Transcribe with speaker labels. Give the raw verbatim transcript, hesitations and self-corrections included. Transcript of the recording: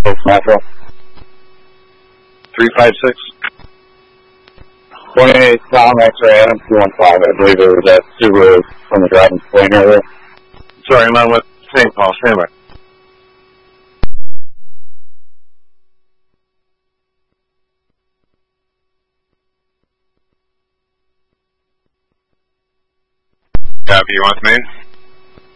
Speaker 1: Metro.
Speaker 2: three five six.
Speaker 1: twenty-eight Tom X-ray Adam two one five. I believe it was that Subaru from the driving plane earlier.
Speaker 2: Sorry, I'm on with Saint Paul. Stand by. Copy, you want me?